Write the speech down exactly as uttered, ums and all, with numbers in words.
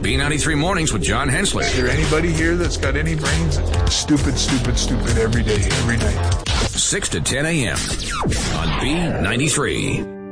B ninety-three Mornings with John Hensley. Is there anybody here that's got any brains? Stupid, stupid, stupid every day, every night. six to ten a.m. on B ninety-three.